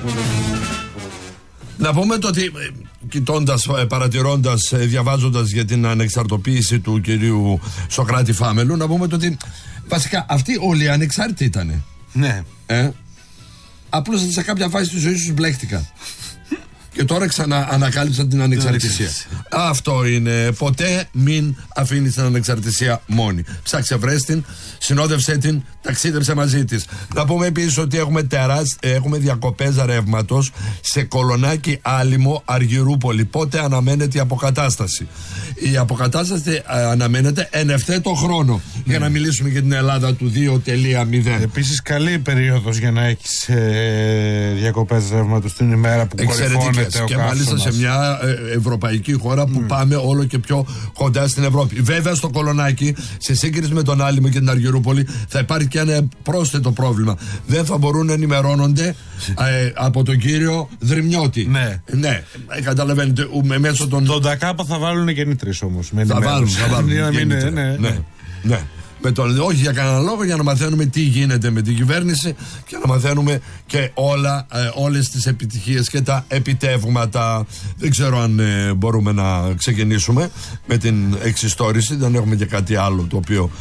Να πούμε το ότι, κοιτώντας, παρατηρώντας, διαβάζοντας για την ανεξαρτοποίηση του κυρίου Σωκράτη Φάμελου, να πούμε το ότι βασικά αυτοί όλοι ανεξάρτητοι ήτανε. Ναι. Απλώς σε κάποια φάση της ζωής τους μπλέχτηκαν. Και τώρα ανακάλυψαν την ανεξαρτησία. Αυτό είναι. Ποτέ μην αφήνεις την ανεξαρτησία μόνη. Ψάξε, βρες την, συνόδευσέ την, ταξίδεψε μαζί της. Να πούμε επίσης ότι έχουμε διακοπές ρεύματος σε Κολονάκι, Άλυμο, Αργυρούπολη. Πότε αναμένεται η αποκατάσταση? Η αποκατάσταση αναμένεται εν ευθέτω χρόνο. Για να μιλήσουμε για την Ελλάδα του 2.0. Επίσης, καλή περίοδος για να έχεις διακοπές ρεύματος την ημέρα που κορυφώνεται. Και μάλιστα σε μια ευρωπαϊκή χώρα που πάμε όλο και πιο κοντά στην Ευρώπη. Βέβαια στο Κολονάκι, σε σύγκριση με τον Άλυμο και την Αργυρούπολη, θα υπάρχει και ένα πρόσθετο πρόβλημα. Δεν θα μπορούν να ενημερώνονται από τον κύριο Δρυμιώτη. Ναι. Καταλαβαίνετε, μέσω των. Τον Τακάπα θα βάλουν γεννήτρες όμως. Θα βάλουν. Ναι. Όχι για κανέναν λόγο, για να μαθαίνουμε τι γίνεται με την κυβέρνηση και να μαθαίνουμε και όλες τις επιτυχίες και τα επιτεύγματα. Δεν ξέρω αν μπορούμε να ξεκινήσουμε με την εξιστόρηση. Δεν έχουμε και κάτι άλλο το οποίο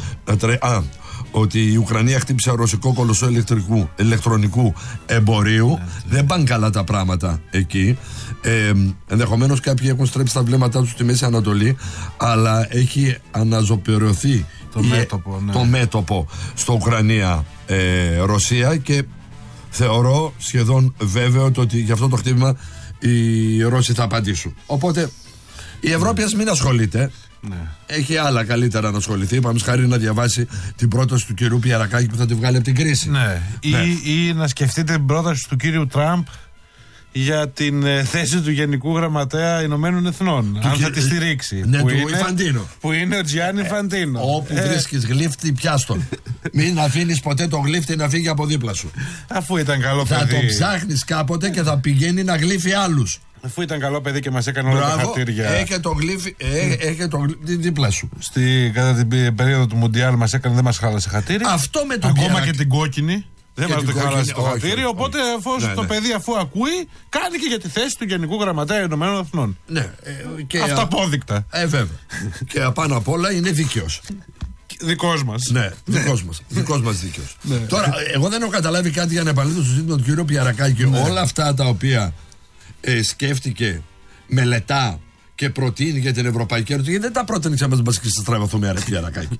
ότι η Ουκρανία χτύπησε ρωσικό κολοσσό ηλεκτρονικού εμπορίου. Δεν πάνε καλά τα πράγματα εκεί. Ενδεχομένως κάποιοι έχουν στρέψει τα βλέμματά τους στη Μέση Ανατολή, αλλά έχει αναζωπηρωθεί το μέτωπο στο Ουκρανία-Ρωσία και θεωρώ σχεδόν βέβαιο ότι για αυτό το χτύπημα οι Ρώσοι θα απαντήσουν. Οπότε η Ευρώπη ας μην ασχολείται. Ναι. Έχει άλλα καλύτερα να ασχοληθεί. Πάμε σχάρι να διαβάσει την πρόταση του κυρίου Πιερακάκη που θα τη βγάλει από την κρίση. Ναι. Ή να σκεφτείτε την πρόταση του κύριου Τραμπ για την θέση του Γενικού Γραμματέα Ηνωμένων Εθνών. Αν θα τη στηρίξει. Ναι, του Ιφαντίνο. Που είναι ο Τζιάννη Ιφαντίνο. Όπου βρίσκεις γλύφτη, πιάστον. Μην αφήνεις ποτέ το γλύφτη να φύγει από δίπλα σου. Αφού ήταν καλό παιδί. Θα το ψάχνεις κάποτε και θα πηγαίνει να γλύφει άλλους. Αφού ήταν καλό παιδί και μας έκανε όλα τα χατήρια. Έχει το γλύφι δίπλα σου. Κατά την περίοδο του Μουντιάλ μας έκανε, δεν μας χάλασε χατήρι. Αυτό με τον Ακόμα και την κόκκινη. Δεν μας το χάλασε το χατήρι. Οπότε το παιδί, αφού ακούει, κάνει και για τη θέση του Γενικού Γραμματέα Ηνωμένων Εθνών. Ναι. Αυταπόδεικτα. Βέβαια. Και απάνω απ' όλα είναι δίκαιος. Δικός μας. Ναι, δικός μας δίκαιος. Τώρα, εγώ δεν έχω καταλάβει κάτι για να επανέλθω στο ζήτημα του κ. Πιερακάκη. Όλα αυτά τα οποία σκέφτηκε, μελετά και προτείνει για την Ευρωπαϊκή Ένωση, γιατί δεν τα πρότεινε ξανά και στα στραβαθούμε, ρε Πιερακάκη.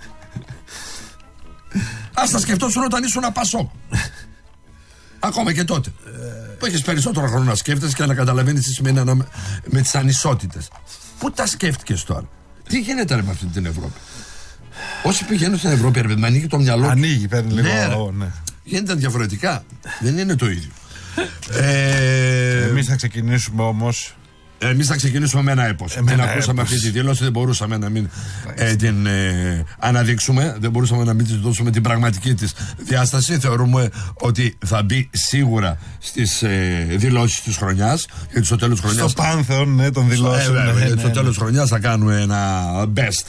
Ας τα σκεφτόσουν όταν ήσουν Πασόκ. Ακόμα και τότε. Που έχεις περισσότερο χρόνο να σκέφτεσαι και να καταλαβαίνεις τι σημαίνει με τις ανισότητες. Πού τα σκέφτηκες τώρα? Τι γίνεται με αυτή την Ευρώπη? Όσοι πηγαίνουν στην Ευρώπη, ρε, ανοίγει το μυαλό. Ανοίγει, παίρνει λίγο. Ναι. Γίνεται διαφορετικά. Δεν είναι το ίδιο. Εμείς θα ξεκινήσουμε όμως. Εμείς θα ξεκινήσουμε με ένα έπος. Δεν ακούσαμε αυτή τη δήλωση, δεν μπορούσαμε να μην την αναδείξουμε, δεν μπορούσαμε να μην της δώσουμε την πραγματική της διάσταση. Θεωρούμε ότι θα μπει σίγουρα στις δηλώσεις της χρονιάς. Γιατί στο τέλος της χρονιάς. Στο πάνθεον των δηλώσεων. Γιατί στο τέλος της χρονιάς θα κάνουμε ένα best.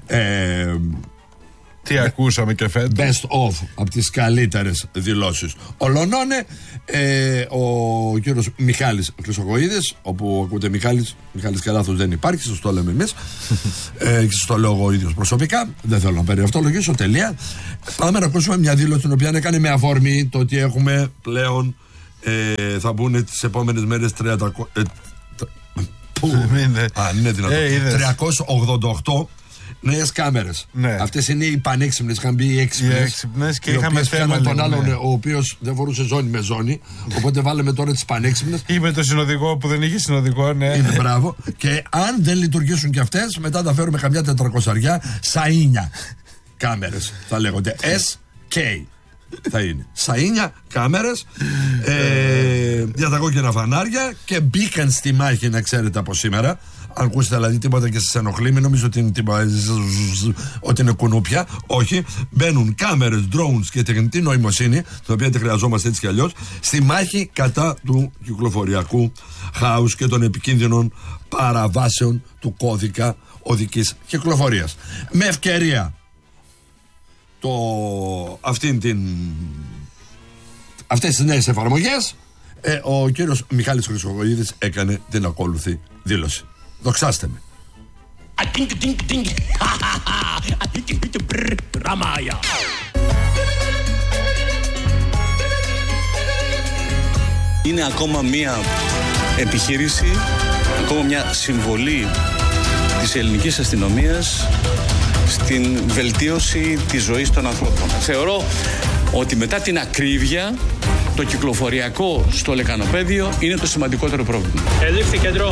Τι ακούσαμε και φέτος. Best of από τις καλύτερες δηλώσεις. Ολονώνε ο κύριος Μιχάλης Χρυσοκοΐδης, όπου ακούτε Μιχάλης και λάθος δεν υπάρχει, σας το λέμε εμείς και σας το λέω εγώ ίδιος προσωπικά, δεν θέλω να περιευτολογήσω, τελεία. Πάμε να ακούσουμε μια δήλωση την οποία έκανε με αφορμή το ότι έχουμε πλέον θα μπουν τις επόμενες μέρες 388 νέες κάμερες. Ναι. Αυτές είναι οι πανέξυπνες. Είχαν μπει οι έξυπνες και είχαμε θέμα τον άλλον, ο οποίος δεν φορούσε ζώνη με ζώνη. Οπότε βάλαμε τώρα τις πανέξυπνες. Ή με το συνοδικό που δεν είχε συνοδικό, ναι. Είναι μπράβο. Και αν δεν λειτουργήσουν και αυτές, μετά θα φέρουμε καμιά 400 σαΐνια κάμερες. Θα λέγονται SK. Θα είναι σαΐνια κάμερες για τα κόκκινα φανάρια και μπήκαν στη μάχη, να ξέρετε, από σήμερα. Αν ακούσετε δηλαδή τίποτα και σας ενοχλεί, μην νομίζω ότι είναι κουνούπια. Όχι, μπαίνουν κάμερες, drones και τεχνητή νοημοσύνη, την οποία τη χρειαζόμαστε έτσι κι αλλιώς, στη μάχη κατά του κυκλοφοριακού χάους και των επικίνδυνων παραβάσεων του κώδικα οδικής κυκλοφορίας. Με ευκαιρία αυτές τις νέες εφαρμογές, Ο κύριος Μιχάλης Χρυσοχοΐδης έκανε την ακόλουθη δήλωση. Δοξάστε με. Είναι ακόμα μια επιχείρηση, ακόμα μια συμβολή της ελληνικής αστυνομίας στην βελτίωση της ζωής των ανθρώπων. Θεωρώ ότι μετά την ακρίβεια, το κυκλοφοριακό στο λεκανοπέδιο είναι το σημαντικότερο πρόβλημα. Ελήφθη κέντρο.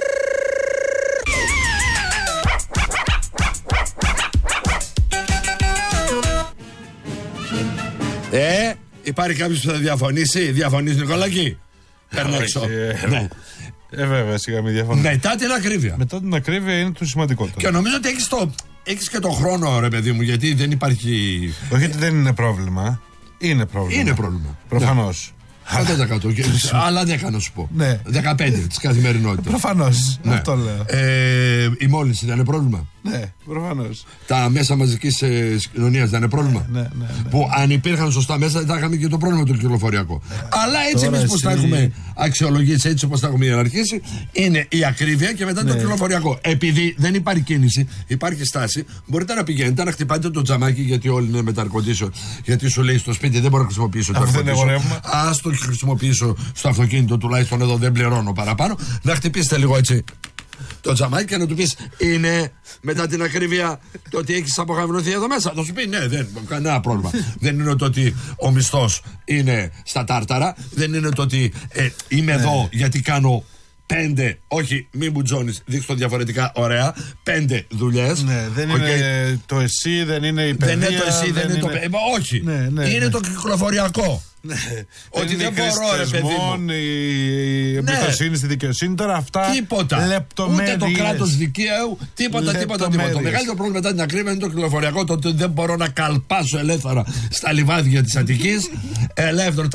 Υπάρχει κάποιος που θα διαφωνήσει? Διαφωνείς, Νικολάκη? Παίρνω έξω. Ναι. Βέβαια, σιγά μην διαφωνώ. Μετά την ακρίβεια. Μετά την ακρίβεια είναι το σημαντικότερο. Και νομίζω ότι έχεις και το χρόνο, ρε παιδί μου, γιατί δεν υπάρχει. Όχι ότι δεν είναι πρόβλημα. Είναι πρόβλημα. Είναι πρόβλημα. Προφανώς. 100%. Αλλά 10 να σου πω. Ναι. 15 της καθημερινότητας. Προφανώς. Ναι. Αυτό λέω. Η μόλυνση δεν είναι πρόβλημα. Ναι, προφανώς. Τα μέσα μαζικής κοινωνίας δεν είναι πρόβλημα. Ναι. Που αν υπήρχαν σωστά μέσα, δεν θα είχαμε και το πρόβλημα του κυκλοφοριακού. Αλλά έτσι εμείς πώς τα έχουμε αξιολογήσει, έτσι όπως τα έχουμε ιεραρχήσει, είναι η ακρίβεια και μετά το κυκλοφοριακό. Επειδή δεν υπάρχει κίνηση, υπάρχει στάση, μπορείτε να πηγαίνετε να χτυπάτε το τζαμάκι, γιατί όλοι είναι με τα air-condition. Γιατί σου λέει στο σπίτι δεν μπορώ να χρησιμοποιήσω το air-condition. Ας το χρησιμοποιήσω στο αυτοκίνητο, τουλάχιστον εδώ δεν πληρώνω παραπάνω. Να χτυπήσετε λίγο έτσι το τζαμάκι και να του πεις: είναι μετά την ακρίβεια το ότι έχεις απογαμνωθεί εδώ μέσα? Θα σου πει: ναι, δεν, κανένα πρόβλημα. Δεν είναι το ότι ο μισθός είναι στα τάρταρα. Δεν είναι το ότι είμαι εδώ γιατί κάνω 5, όχι, μην μπουτζώνεις, δείξτε το διαφορετικά, ωραία, 5 δουλειές. Ναι, δεν είναι το εσύ, δεν είναι η παιδεία. Δεν είναι το εσύ, δεν είναι το όχι. Είναι το κυκλοφοριακό. Ναι. Ότι δεν μπορώ, ρε παιδί μου. Η εμπιστοσύνη στη δικαιοσύνη, τώρα αυτά. Τίποτα. Λεπτομέρειες. Ούτε το κράτος δικαίου, τίποτα. Το μεγαλύτερο πρόβλημα μετά την ακρίβεια είναι το κυκλοφοριακό. Το ότι δεν μπορώ να καλπάσω ελεύθερα στα λιβάδια της Αττικής. Ελεύθερο.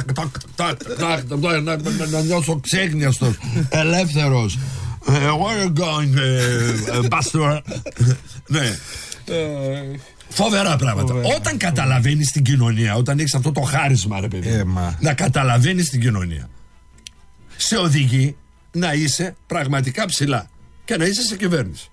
Να νιώσω ξέγνιαστος. Ελεύθερος. Where are you going, Buster? Ναι. Φοβερά πράγματα. Όταν καταλαβαίνεις την κοινωνία, όταν έχεις αυτό το χάρισμα, ρε παιδί, να καταλαβαίνεις την κοινωνία, σε οδηγεί να είσαι πραγματικά ψηλά και να είσαι σε κυβέρνηση.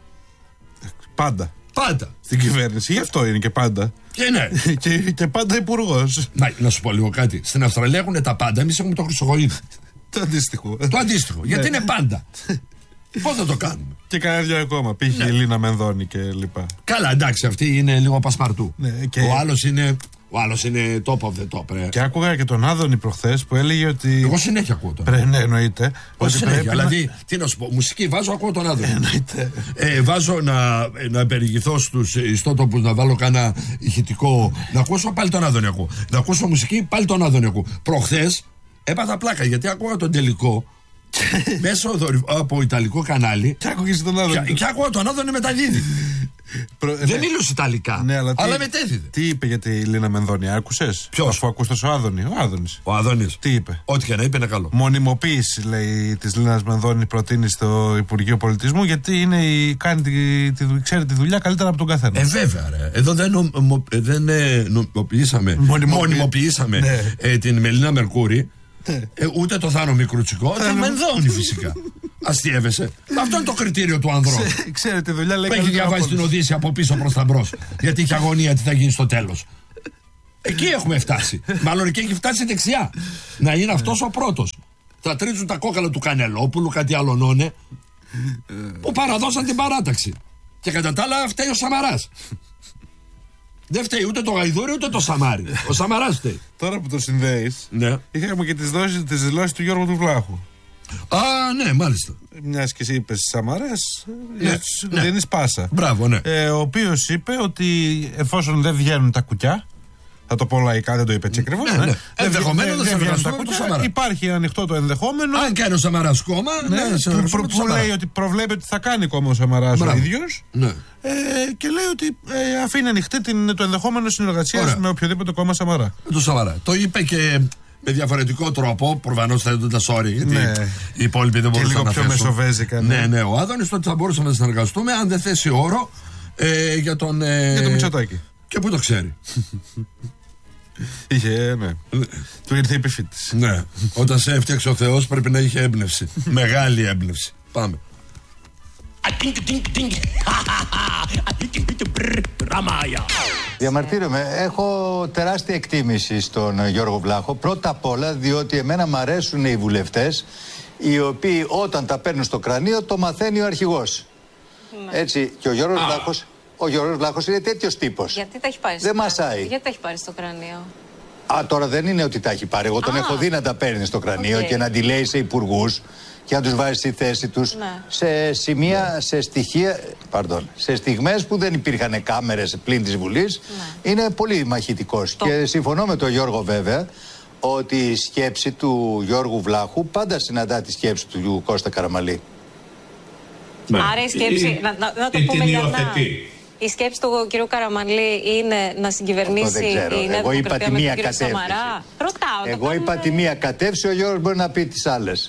Πάντα. Πάντα. Στην κυβέρνηση. Γι' αυτό είναι και πάντα. Και ναι. και πάντα υπουργός. Να σου πω λίγο κάτι. Στην Αυστραλία έχουν τα πάντα. Εμείς έχουμε το Χρυσοχοΐδη. Το αντίστοιχο. Το αντίστοιχο. Γιατί είναι πάντα. Πώς θα το κάνουμε? Και κανένα δυο ακόμα. Πήγε η Ελίνα Μενδώνη και λοιπά. Καλά, εντάξει, αυτή είναι λίγο πασπαρτού. Ναι, και... Ο άλλος είναι top of the top. Και άκουγα και τον Άδωνη προχθές που έλεγε ότι. Εγώ συνέχεια ακούω τον. Ναι, εννοείται. Συνέχεια. Δηλαδή, τι να σου πω, μουσική βάζω, ακούω τον Άδωνη. Εννοείται. Βάζω να περιηγηθώ στους ιστότοπους, να βάλω κάνα ηχητικό. Να ακούσω πάλι τον Άδωνη ακούω. Να ακούσω μουσική, πάλι τον Άδωνη ακούω. Προχθές έπαθα πλάκα γιατί ακούγα τον τελικό. Μέσω από ιταλικό κανάλι. Και άκουγες τον Άδωνη. Και άκουγα τον Άδωνη μεταδίδει. Δεν μιλούσε ιταλικά, ναι, αλλά μετέδιδε. Τι είπε για τη Λίνα Μενδώνη, άκουσες? Ποιος? Αφού ακούσες ο Άδωνης. Ο Άδωνης. Τι είπε? Ό,τι και να είπε είναι καλό. Μονιμοποίηση, λέει, της Λίνας Μενδώνη προτείνει στο Υπουργείο Πολιτισμού, γιατί ξέρει τη δουλειά καλύτερα από τον καθένα. Βέβαια, ρε. Εδώ δεν μονιμοποιήσαμε την Μελίνα Μερκούρη. Ούτε το Θάνο Μικρούτσικο. Την Μενδώνη φυσικά. Αστείευεσαι. Αυτό είναι το κριτήριο του ανδρού. Ξέρετε τη δουλειά, λέει. Που έχει διαβάσει την Οδύσσεια από πίσω προς τα μπρος. Γιατί έχει αγωνία τι θα γίνει στο τέλος. Εκεί έχουμε φτάσει. Μάλλον εκεί έχει φτάσει δεξιά. Να είναι αυτός ο πρώτος. Θα τρίζουν τα κόκαλα του Κανελόπουλου, κάτι άλλον που παραδώσαν την παράταξη. Και κατά τα άλλα φταίει ο Σαμαράς. Δεν φταίει ούτε το Γαϊδούρι ούτε το Σαμάρι. Ο Σαμαράς φταίει. Τώρα που το συνδέεις, ναι. Είχαμε και τις δηλώσεις του Γιώργου του Βλάχου. Α, ναι, μάλιστα. Μιας και εσύ είπες Σαμαράς, ναι. δεν είναι σπάσα. Μπράβο, ναι. Ο οποίος είπε ότι εφόσον δεν βγαίνουν τα κουκιά, θα το πω λαϊκά, δεν το είπε έτσι ακριβώς. Ναι. Ενδεχομένως δεν βγαίνουν τα κουκιά. Υπάρχει ανοιχτό το ενδεχόμενο. Αν κάνει ο Σαμαράς κόμμα, που λέει ότι προβλέπει ότι θα κάνει κόμμα ο Σαμαράς ο ίδιος. Ναι. Και λέει ότι αφήνει ανοιχτή το ενδεχόμενο συνεργασίας με οποιοδήποτε κόμμα Σαμαρά. Το Σαμαρά. Το είπε και με διαφορετικό τρόπο, προφανώς θέτοντας όρια, γιατί οι υπόλοιποι δεν μπορούσαν να θέσουν. Και λίγο πιο μεσοβέζικα. Ναι, ο Άδωνης τότε θα μπορούσαμε να συνεργαστούμε αν δεν θέσει όρο για τον Μητσοτάκη. Και πού το ξέρει. Είχε, ναι. Του ήρθε η επιφύτηση. Ναι. Όταν σε έφτιαξε ο Θεός πρέπει να είχε έμπνευση. Μεγάλη έμπνευση. Πάμε. Διαμαρτύρομαι. Έχω τεράστια εκτίμηση στον Γιώργο Βλάχο. Πρώτα απ' όλα διότι εμένα μ' αρέσουν οι βουλευτές οι οποίοι όταν τα παίρνουν στο κρανίο το μαθαίνει ο αρχηγός. Ναι. Έτσι. Και ο Γιώργος Βλάχος είναι τέτοιος τύπος. Γιατί τα έχει πάρει δεν μασάει. Γιατί τα έχει πάρει στο κρανίο. Τώρα δεν είναι ότι τα έχει πάρει. Εγώ τον έχω δει να τα παίρνει στο κρανίο και να αντιλέει σε υπουργούς και να τους βάζει στη θέση τους σε σημεία, σε στιγμές που δεν υπήρχαν κάμερες πλην της Βουλής. Είναι πολύ μαχητικός. Και συμφωνώ με τον Γιώργο βέβαια ότι η σκέψη του Γιώργου Βλάχου πάντα συναντά τη σκέψη του Κώστα Καραμαλή. Ναι. Άρα η σκέψη, να το πούμε Γιάννα, η σκέψη του κ. Καραμαλή είναι να συγκυβερνήσει η Νέα Δημοκρατία με τον κ. Σαμαρά. Ρωτάω. Εγώ είπα τη μία κατεύθυνση, ο Γιώργος μπορεί να πει τις άλλες.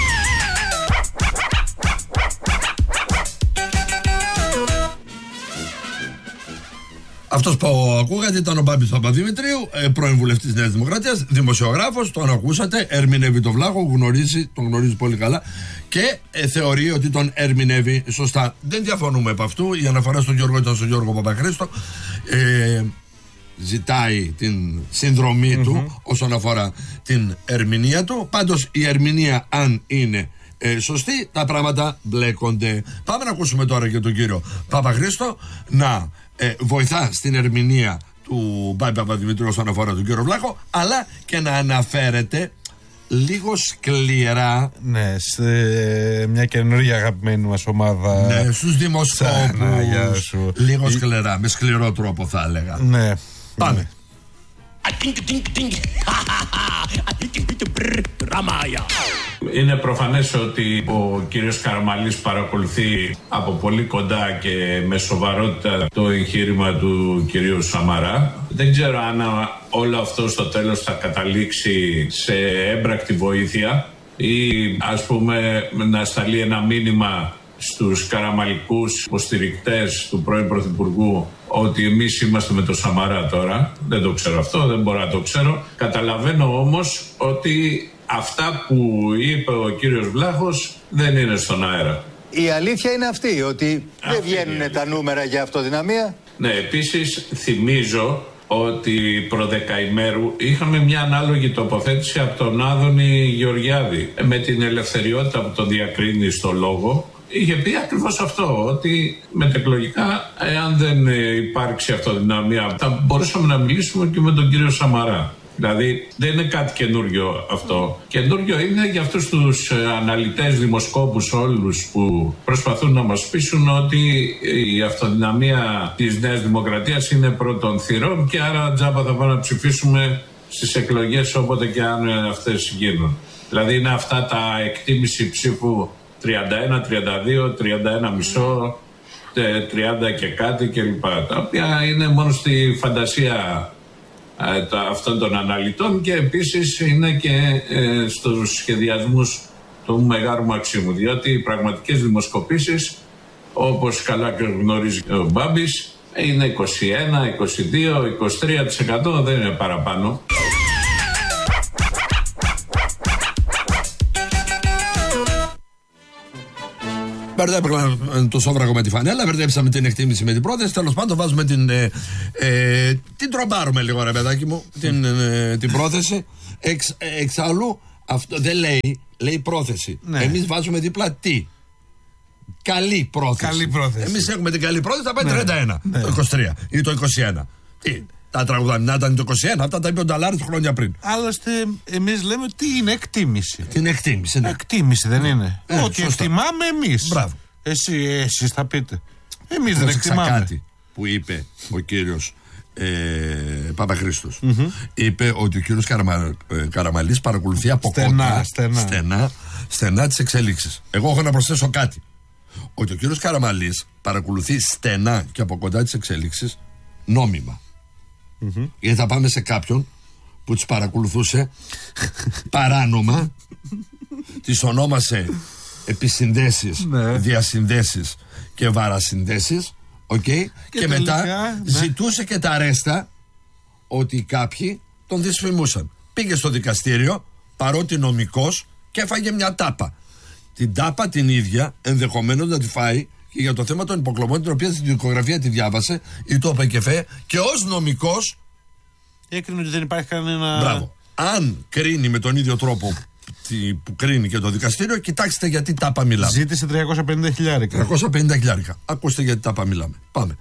Αυτός που ακούγατε ήταν ο Μπάμπης Παπαδημητρίου, πρώην βουλευτής Νέας Δημοκρατίας, δημοσιογράφος, τον ακούσατε, ερμηνεύει τον Βλάχο, τον γνωρίζει πολύ καλά και θεωρεί ότι τον ερμηνεύει σωστά. Δεν διαφωνούμε από αυτού. Η αναφορά στον Γιώργο ήταν στον Γιώργο Παπαχρήστο. Ζητάει την συνδρομή του όσον αφορά την ερμηνεία του. Πάντως η ερμηνεία, αν είναι σωστή, τα πράγματα μπλέκονται. Πάμε να ακούσουμε τώρα και τον κύριο Παπαχρήστο να βοηθά στην ερμηνεία του Μπάμπη Παπαδημητρίου όσον αφορά τον κύριο Βλάχο, αλλά και να αναφέρεται λίγο σκληρά, ναι, σε μια καινούργια αγαπημένη μας ομάδα, ναι, στους δημοσκόπους, λίγο σκληρά, με σκληρό τρόπο θα έλεγα. Ναι. Πάμε. Ναι. Είναι προφανές ότι ο κύριος Καραμαλής παρακολουθεί από πολύ κοντά και με σοβαρότητα το εγχείρημα του κυρίου Σαμαρά. Δεν ξέρω αν όλο αυτό στο τέλος θα καταλήξει σε έμπρακτη βοήθεια ή ας πούμε να σταλεί ένα μήνυμα στους καραμαλικούς υποστηρικτές του πρώην Πρωθυπουργού ότι εμείς είμαστε με το Σαμαρά τώρα. Δεν το ξέρω αυτό, δεν μπορώ να το ξέρω. Καταλαβαίνω όμως ότι αυτά που είπε ο κύριος Βλάχος δεν είναι στον αέρα. Η αλήθεια είναι αυτή, ότι δεν βγαίνουν τα νούμερα για αυτοδυναμία. Ναι, επίσης θυμίζω ότι προδεκαημέρου είχαμε μια ανάλογη τοποθέτηση από τον Άδωνη Γεωργιάδη με την ελευθεριότητα που τον διακρίνει στο λόγο. Είχε πει ακριβώς αυτό, ότι μετεκλογικά, εάν δεν υπάρξει αυτοδυναμία, θα μπορούσαμε να μιλήσουμε και με τον κύριο Σαμαρά. Δηλαδή δεν είναι κάτι καινούριο αυτό. Καινούριο είναι για αυτούς τους αναλυτές, δημοσκόπους όλους που προσπαθούν να μας πείσουν ότι η αυτοδυναμία της Νέας Δημοκρατίας είναι πρώτων θυρών και άρα τζάμπα θα πάμε να ψηφίσουμε στις εκλογές όποτε και αν αυτές γίνουν. Δηλαδή είναι αυτά τα εκτίμηση ψήφου 31, 32, 31 μισό, 30 και κάτι κλπ. Τα οποία είναι μόνο στη φαντασία αυτών των αναλυτών και επίσης είναι και στους σχεδιασμούς του Μεγάλου Μαξίμου, διότι οι πραγματικές δημοσκοπήσεις, όπως καλά και γνωρίζει ο Μπάμπης, είναι 21, 22, 23%, δεν είναι παραπάνω. Μπερδέψαμε το σόβραγο με τη φανέλα, μπερδέψαμε την εκτίμηση με την πρόταση. Τέλος πάντων, βάζουμε την τρομπάρουμε λίγο, ρε παιδάκι μου, την πρόθεση. Εξάλλου, αυτό δεν λέει πρόθεση. Ναι. Εμείς βάζουμε δίπλα τι. Καλή πρόθεση. Εμείς έχουμε την καλή πρόθεση, θα πάει 31, ναι. Το 23 ή το 21. Τι. Τα τραγουδάνια ήταν το 21, αυτά τα είπε ο Νταλάρης χρόνια πριν. Άλλωστε, εμείς λέμε ότι είναι εκτίμηση. Την εκτίμηση, ναι. Εκτίμηση δεν είναι. Ότι εκτιμάμε εμείς. Μπράβο. Εσείς θα πείτε. Εμείς δεν εκτιμάμε. Κάτι που είπε ο κύριος Παπαχρήστος. Είπε ότι ο κύριος Καραμαλής παρακολουθεί από κοντά στενά τις εξελίξεις. Εγώ έχω να προσθέσω κάτι. Ότι ο κύριος Καραμαλής παρακολουθεί στενά και από κοντά τις εξελίξεις νόμιμα. Γιατί θα πάμε σε κάποιον που τις παρακολουθούσε παράνομα, τις ονόμασε επισυνδέσεις, διασυνδέσεις και βαρασυνδέσεις, και μετά ζητούσε και τα ρέστα ότι κάποιοι τον δυσφημούσαν. Πήγε στο δικαστήριο, παρότι νομικός, και έφαγε μια τάπα. Την τάπα την ίδια ενδεχομένως να τη φάει και για το θέμα των υποκλοπών, την οποία στην δικογραφία τη διάβασε ή το είπε και ως νομικός έκρινε ότι δεν υπάρχει κανένα. Μπράβο. Αν κρίνει με τον ίδιο τρόπο που κρίνει και το δικαστήριο, κοιτάξτε γιατί τάπα μιλάμε. Ζήτησε 350.000. 350.000. Ακούστε γιατί τάπα μιλάμε. Πάμε.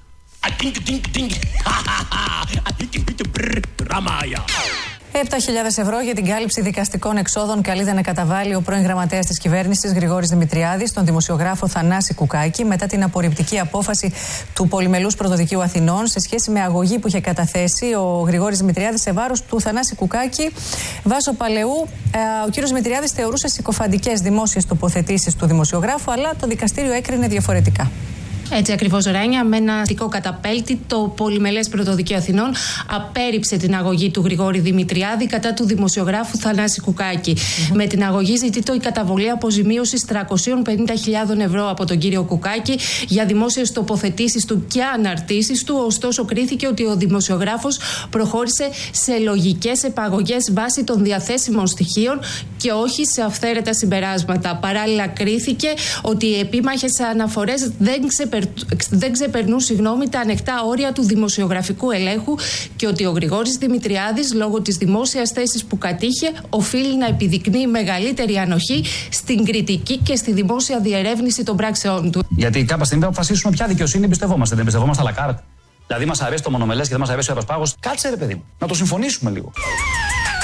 7.000 ευρώ για την κάλυψη δικαστικών εξόδων καλείται να καταβάλει ο πρώην γραμματέας της κυβέρνησης Γρηγόρης Δημητριάδης στον δημοσιογράφο Θανάση Κουκάκη μετά την απορριπτική απόφαση του Πολυμελούς Πρωτοδικείου Αθηνών σε σχέση με αγωγή που είχε καταθέσει ο Γρηγόρης Δημητριάδης σε βάρος του Θανάση Κουκάκη. Βάσο Παλαιού, ο κύριος Δημητριάδης θεωρούσε συκοφαντικές δημόσιες τοποθετήσεις του δημοσιογράφου, αλλά το δικαστήριο έκρινε διαφορετικά. Έτσι ακριβώς, Ράνια, με ένα αστικό καταπέλτη, το Πολυμελές Πρωτοδικείο Αθηνών απέρριψε την αγωγή του Γρηγόρη Δημητριάδη κατά του δημοσιογράφου Θανάση Κουκάκη. Με την αγωγή ζητείται η καταβολή αποζημίωσης 350.000 ευρώ από τον κύριο Κουκάκη για δημόσιες τοποθετήσεις του και αναρτήσεις του. Ωστόσο, κρίθηκε ότι ο δημοσιογράφος προχώρησε σε λογικές επαγωγές βάσει των διαθέσιμων στοιχείων και όχι σε αυθαίρετα συμπεράσματα. Παράλληλα, κρίθηκε ότι οι επίμαχες αναφορές δεν ξεπερνούν τα ανεκτά όρια του δημοσιογραφικού ελέγχου και ότι ο Γρηγόρης Δημητριάδης, λόγω της δημόσιας θέσης που κατήχε, οφείλει να επιδεικνύει μεγαλύτερη ανοχή στην κριτική και στη δημόσια διερεύνηση των πράξεών του. Γιατί κάποια στιγμή θα αποφασίσουμε ποια δικαιοσύνη εμπιστευόμαστε. Δεν εμπιστευόμαστε à la carte. Δηλαδή, μας αρέσει το μονομελές και δεν μας αρέσει ο Αεροσπάγος. Κάτσε, ρε παιδί μου, να το συμφωνήσουμε λίγο.